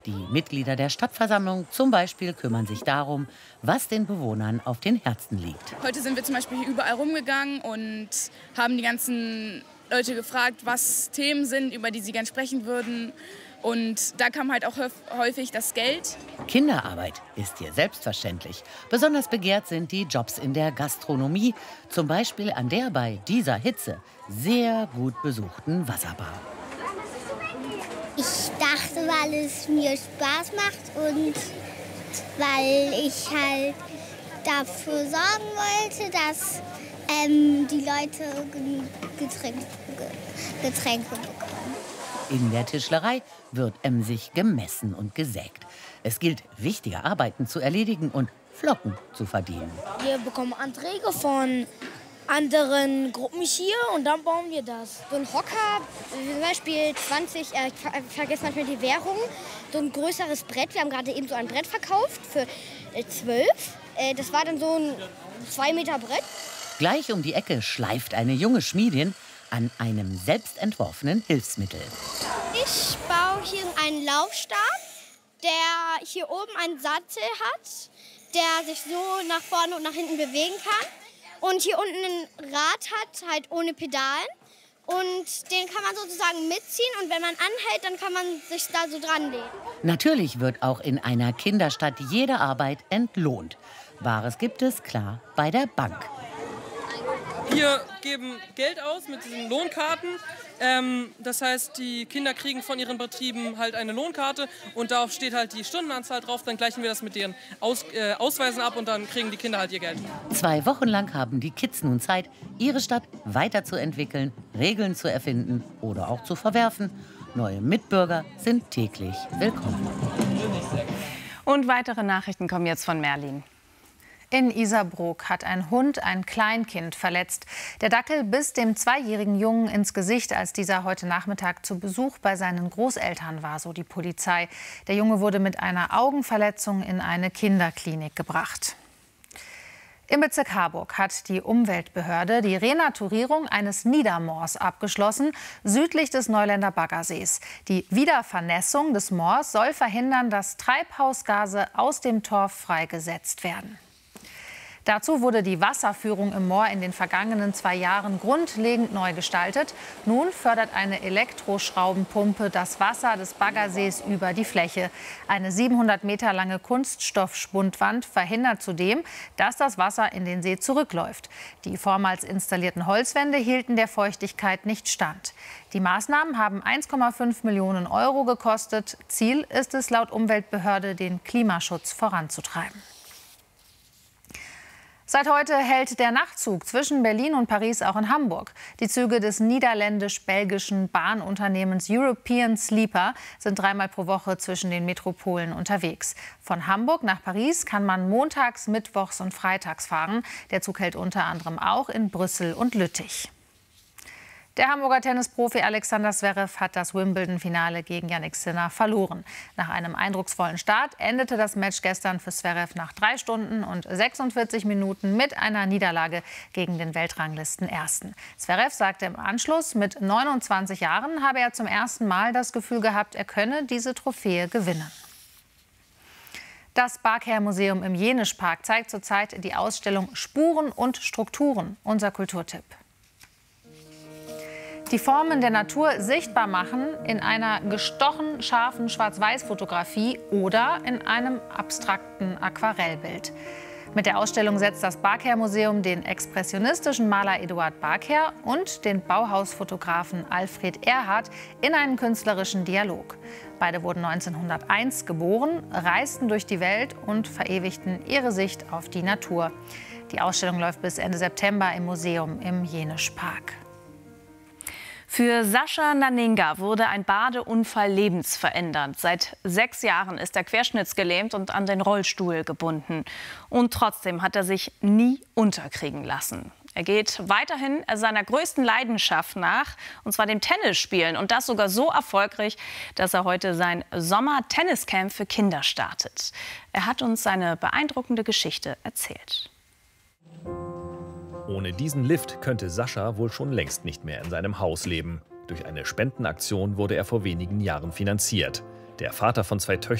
Die Mitglieder der Stadtversammlung zum Beispiel kümmern sich darum, was den Bewohnern auf den Herzen liegt. Heute sind wir zum Beispiel hier überall rumgegangen und haben die ganzen Leute gefragt, was Themen sind, über die sie gern sprechen würden. Und da kam halt auch häufig das Geld. Kinderarbeit ist hier selbstverständlich. Besonders begehrt sind die Jobs in der Gastronomie. Zum Beispiel an der bei dieser Hitze sehr gut besuchten Wasserbar. Ich dachte, weil es mir Spaß macht und weil ich halt dafür sorgen wollte, dass die Leute Getränke bekommen. In der Tischlerei wird emsig gemessen und gesägt. Es gilt, wichtige Arbeiten zu erledigen und Flocken zu verdienen. Wir bekommen Anträge von anderen Gruppen hier und dann bauen wir das. So ein Hocker, zum Beispiel 20, ich vergesse manchmal die Währung, so ein größeres Brett. Wir haben gerade eben so ein Brett verkauft für 12. Das war dann so ein 2 Meter Brett. Gleich um die Ecke schleift eine junge Schmiedin an einem selbstentworfenen Hilfsmittel. Ich baue hier einen Laufstab, der hier oben einen Sattel hat, der sich so nach vorne und nach hinten bewegen kann. Und hier unten ein Rad hat, halt ohne Pedalen. Und den kann man sozusagen mitziehen. Und wenn man anhält, dann kann man sich da so dran legen. Natürlich wird auch in einer Kinderstadt jede Arbeit entlohnt. Wahres gibt es, klar, bei der Bank. Wir geben Geld aus mit diesen Lohnkarten. Das heißt, die Kinder kriegen von ihren Betrieben halt eine Lohnkarte und darauf steht halt die Stundenanzahl drauf. Dann gleichen wir das mit deren Ausweisen ab und dann kriegen die Kinder halt ihr Geld. 2 Wochen lang haben die Kids nun Zeit, ihre Stadt weiterzuentwickeln, Regeln zu erfinden oder auch zu verwerfen. Neue Mitbürger sind täglich willkommen. Und weitere Nachrichten kommen jetzt von Merlin. In Isarbrook hat ein Hund ein Kleinkind verletzt. Der Dackel biss dem 2-jährigen Jungen ins Gesicht, als dieser heute Nachmittag zu Besuch bei seinen Großeltern war, so die Polizei. Der Junge wurde mit einer Augenverletzung in eine Kinderklinik gebracht. Im Bezirk Harburg hat die Umweltbehörde die Renaturierung eines Niedermoors abgeschlossen, südlich des Neuländer Baggersees. Die Wiedervernässung des Moors soll verhindern, dass Treibhausgase aus dem Torf freigesetzt werden. Dazu wurde die Wasserführung im Moor in den vergangenen 2 Jahren grundlegend neu gestaltet. Nun fördert eine Elektroschraubenpumpe das Wasser des Baggersees über die Fläche. Eine 700 Meter lange Kunststoffspundwand verhindert zudem, dass das Wasser in den See zurückläuft. Die vormals installierten Holzwände hielten der Feuchtigkeit nicht stand. Die Maßnahmen haben 1,5 Millionen Euro gekostet. Ziel ist es laut Umweltbehörde, den Klimaschutz voranzutreiben. Seit heute hält der Nachtzug zwischen Berlin und Paris auch in Hamburg. Die Züge des niederländisch-belgischen Bahnunternehmens European Sleeper sind 3-mal pro Woche zwischen den Metropolen unterwegs. Von Hamburg nach Paris kann man montags, mittwochs und freitags fahren. Der Zug hält unter anderem auch in Brüssel und Lüttich. Der Hamburger Tennisprofi Alexander Zverev hat das Wimbledon-Finale gegen Jannik Sinner verloren. Nach einem eindrucksvollen Start endete das Match gestern für Zverev nach 3 Stunden und 46 Minuten mit einer Niederlage gegen den Weltranglisten-Ersten. Zverev sagte im Anschluss, mit 29 Jahren habe er zum ersten Mal das Gefühl gehabt, er könne diese Trophäe gewinnen. Das Barkehr-Museum im Jenischpark zeigt zurzeit die Ausstellung Spuren und Strukturen, unser Kulturtipp. Die Formen der Natur sichtbar machen in einer gestochen scharfen Schwarz-Weiß-Fotografie oder in einem abstrakten Aquarellbild. Mit der Ausstellung setzt das Barkehr-Museum den expressionistischen Maler Eduard Barkehr und den Bauhausfotografen Alfred Erhardt in einen künstlerischen Dialog. Beide wurden 1901 geboren, reisten durch die Welt und verewigten ihre Sicht auf die Natur. Die Ausstellung läuft bis Ende September im Museum im Jenischpark. Für Sascha Naninga wurde ein Badeunfall lebensverändernd. Seit 6 Jahren ist er querschnittsgelähmt und an den Rollstuhl gebunden. Und trotzdem hat er sich nie unterkriegen lassen. Er geht weiterhin seiner größten Leidenschaft nach, und zwar dem Tennisspielen. Und das sogar so erfolgreich, dass er heute sein Sommer-Tenniscamp für Kinder startet. Er hat uns seine beeindruckende Geschichte erzählt. Ohne diesen Lift könnte Sascha wohl schon längst nicht mehr in seinem Haus leben. Durch eine Spendenaktion wurde er vor wenigen Jahren finanziert. Der Vater von 2 Töchtern